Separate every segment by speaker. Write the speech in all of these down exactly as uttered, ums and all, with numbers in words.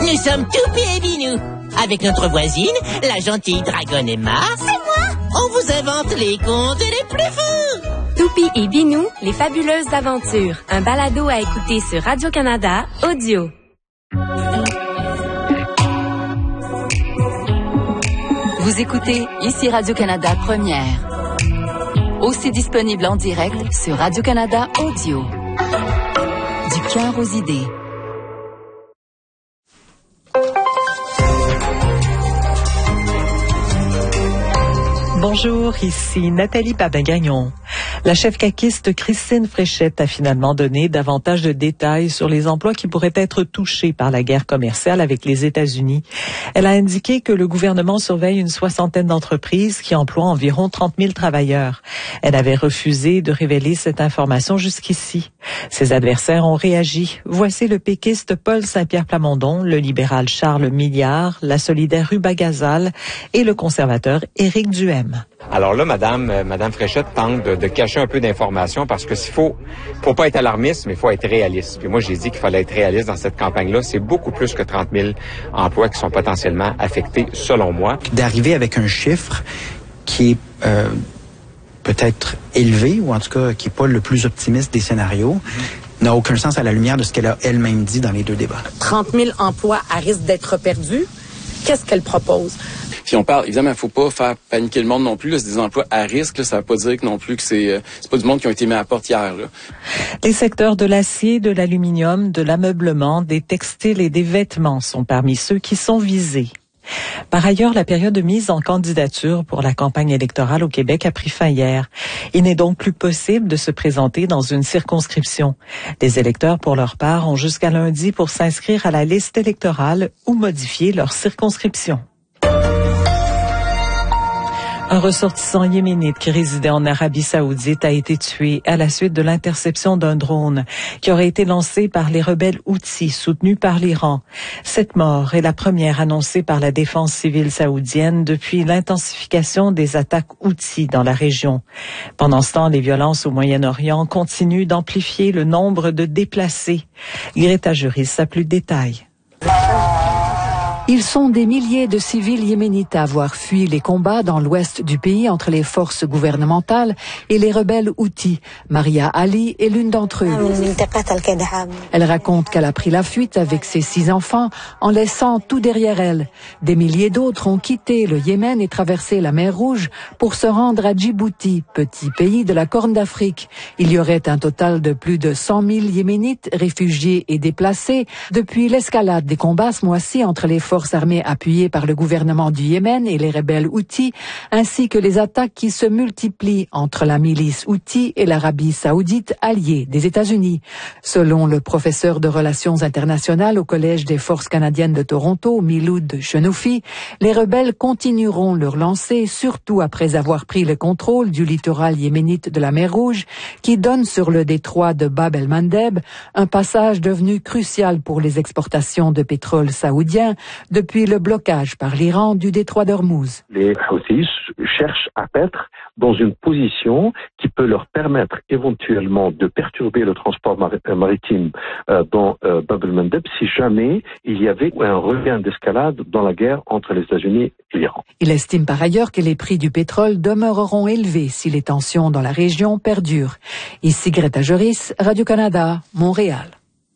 Speaker 1: Nous sommes Toupie et Binou. Avec notre voisine, la gentille dragonne Emma.
Speaker 2: C'est moi!
Speaker 1: On vous invente les contes les plus fous.
Speaker 3: Toupie et Binou, les fabuleuses aventures. Un balado à écouter sur Radio-Canada Audio.
Speaker 4: Vous écoutez ici Radio-Canada Première. Aussi disponible en direct sur Radio-Canada Audio. Du cœur aux idées.
Speaker 5: Bonjour, ici Nathalie Babin-Gagnon. La chef caquiste Christine Fréchette a finalement donné davantage de détails sur les emplois qui pourraient être touchés par la guerre commerciale avec les États-Unis. Elle a indiqué que le gouvernement surveille une soixantaine d'entreprises qui emploient environ trente mille travailleurs. Elle avait refusé de révéler cette information jusqu'ici. Ses adversaires ont réagi. Voici le péquiste Paul Saint-Pierre Plamondon, le libéral Charles Milliard, la solidaire Ruba Gazal et le conservateur Éric Duhem.
Speaker 6: Alors là, Madame, euh, Madame Fréchette tente de, de cacher un peu d'informations parce que s'il faut, faut pas être alarmiste, mais il faut être réaliste. Puis moi, j'ai dit qu'il fallait être réaliste dans cette campagne-là. C'est beaucoup plus que trente mille emplois qui sont potentiellement affectés, selon moi.
Speaker 7: D'arriver avec un chiffre qui est euh, peut-être élevé, ou en tout cas qui n'est pas le plus optimiste des scénarios, mmh. n'a aucun sens à la lumière de ce qu'elle a elle-même dit dans les deux débats.
Speaker 8: trente mille emplois à risque d'être perdus. Qu'est-ce qu'elle propose?
Speaker 9: Puis on parle, évidemment, il ne faut pas faire paniquer le monde non plus. Là, c'est des emplois à risque. Là, ça ne veut pas dire que non plus que c'est, euh, c'est pas du monde qui ont été mis à la porte hier. Là.
Speaker 5: Les secteurs de l'acier, de l'aluminium, de l'ameublement, des textiles et des vêtements sont parmi ceux qui sont visés. Par ailleurs, la période de mise en candidature pour la campagne électorale au Québec a pris fin hier. Il n'est donc plus possible de se présenter dans une circonscription. Les électeurs, pour leur part, ont jusqu'à lundi pour s'inscrire à la liste électorale ou modifier leur circonscription. Un ressortissant yéménite qui résidait en Arabie Saoudite a été tué à la suite de l'interception d'un drone qui aurait été lancé par les rebelles Houthis soutenus par l'Iran. Cette mort est la première annoncée par la défense civile saoudienne depuis l'intensification des attaques Houthis dans la région. Pendant ce temps, les violences au Moyen-Orient continuent d'amplifier le nombre de déplacés. Greta Juris a plus de détails.
Speaker 10: Ils sont des milliers de civils yéménites à avoir fui les combats dans l'ouest du pays entre les forces gouvernementales et les rebelles Houthis. Maria Ali est l'une d'entre eux. Elle raconte qu'elle a pris la fuite avec ses six enfants en laissant tout derrière elle. Des milliers d'autres ont quitté le Yémen et traversé la mer Rouge pour se rendre à Djibouti, petit pays de la Corne d'Afrique. Il y aurait un total de plus de cent mille Yéménites réfugiés et déplacés depuis l'escalade des combats ce mois-ci entre les forces forces armées appuyées par le gouvernement du Yémen et les rebelles Houthis, ainsi que les attaques qui se multiplient entre la milice Houthi et l'Arabie saoudite alliée des États-Unis. Selon le professeur de relations internationales au Collège des forces canadiennes de Toronto, Miloud Chenoufi, les rebelles continueront leur lancée, surtout après avoir pris le contrôle du littoral yéménite de la mer Rouge, qui donne sur le détroit de Bab el-Mandeb, un passage devenu crucial pour les exportations de pétrole saoudien, depuis le blocage par l'Iran du détroit d'Ormuz.
Speaker 11: Les Houthis cherchent à être dans une position qui peut leur permettre éventuellement de perturber le transport mar- maritime euh, dans euh, Bab el-Mandeb si jamais il y avait un regain d'escalade dans la guerre entre les États-Unis et l'Iran.
Speaker 10: Il estime par ailleurs que les prix du pétrole demeureront élevés si les tensions dans la région perdurent. Ici Greta Juris, Radio-Canada, Montréal.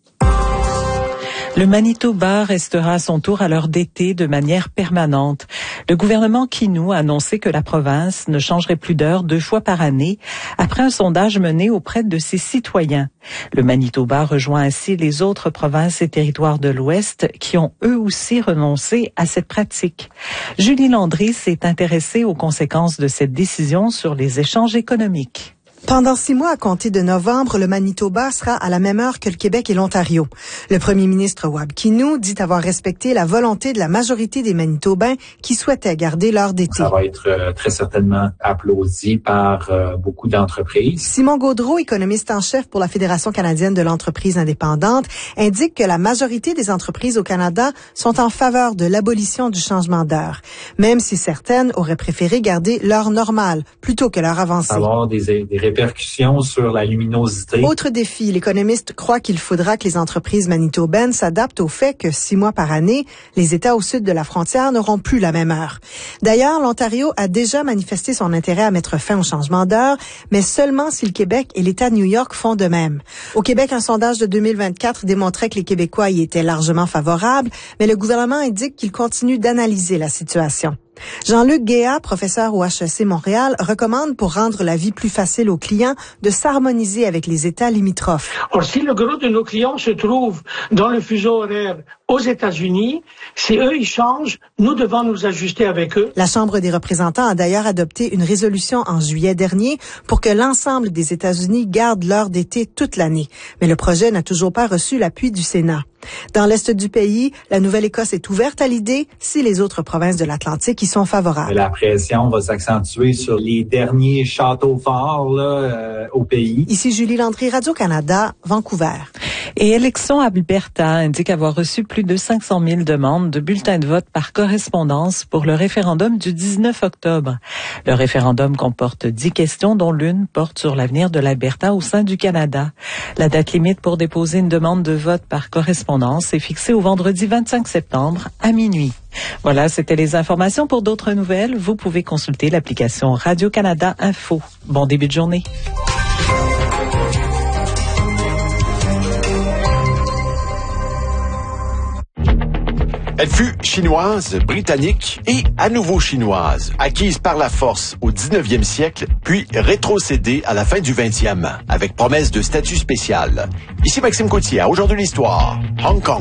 Speaker 5: Le Manitoba restera à son tour à l'heure d'été de manière permanente. Le gouvernement Kinou a annoncé que la province ne changerait plus d'heure deux fois par année après un sondage mené auprès de ses citoyens. Le Manitoba rejoint ainsi les autres provinces et territoires de l'Ouest qui ont eux aussi renoncé à cette pratique. Julie Landry s'est intéressée aux conséquences de cette décision sur les échanges économiques.
Speaker 12: Pendant six mois à compter de novembre, le Manitoba sera à la même heure que le Québec et l'Ontario. Le premier ministre Wab Kinew dit avoir respecté la volonté de la majorité des Manitobains qui souhaitaient garder l'heure d'été.
Speaker 13: Ça va être euh, très certainement applaudi par euh, beaucoup d'entreprises.
Speaker 12: Simon Gaudreault, économiste en chef pour la Fédération canadienne de l'entreprise indépendante, indique que la majorité des entreprises au Canada sont en faveur de l'abolition du changement d'heure, même si certaines auraient préféré garder l'heure normale plutôt que l'heure avancée.
Speaker 13: Avoir des, des répercussions sur la luminosité.
Speaker 12: Autre défi, l'économiste croit qu'il faudra que les entreprises manitobaines s'adaptent au fait que six mois par année, les États au sud de la frontière n'auront plus la même heure. D'ailleurs, l'Ontario a déjà manifesté son intérêt à mettre fin au changement d'heure, mais seulement si le Québec et l'État de New York font de même. Au Québec, un sondage de deux mille vingt-quatre démontrait que les Québécois y étaient largement favorables, mais le gouvernement indique qu'il continue d'analyser la situation. Jean-Luc Guéa, professeur au H E C Montréal, recommande pour rendre la vie plus facile aux clients de s'harmoniser avec les États limitrophes.
Speaker 2: Or, si le gros de nos clients se trouve dans le fuseau horaire aux États-Unis, si eux, ils changent, nous devons nous ajuster avec eux.
Speaker 12: La Chambre des représentants a d'ailleurs adopté une résolution en juillet dernier pour que l'ensemble des États-Unis gardent l'heure d'été toute l'année. Mais le projet n'a toujours pas reçu l'appui du Sénat. Dans l'est du pays, la Nouvelle-Écosse est ouverte à l'idée si les autres provinces de l'Atlantique y sont favorables.
Speaker 13: La pression va s'accentuer sur les derniers châteaux forts là, euh, au pays.
Speaker 12: Ici Julie Landry, Radio-Canada, Vancouver.
Speaker 5: Et Élections Alberta indique avoir reçu plus de cinq cent mille demandes de bulletins de vote par correspondance pour le référendum du dix-neuf octobre. Le référendum comporte dix questions dont l'une porte sur l'avenir de l'Alberta au sein du Canada. La date limite pour déposer une demande de vote par correspondance est fixée au vendredi vingt-cinq septembre à minuit. Voilà, c'était les informations. Pour d'autres nouvelles, vous pouvez consulter l'application Radio-Canada Info. Bon début de journée.
Speaker 14: Elle fut chinoise, britannique et à nouveau chinoise, acquise par la force au dix-neuvième siècle, puis rétrocédée à la fin du vingtième, avec promesse de statut spécial. Ici Maxime Coutier, à Aujourd'hui l'Histoire, Hong Kong.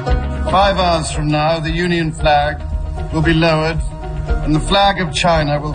Speaker 15: Five hours from now, the Union flag will be lowered and the flag of China will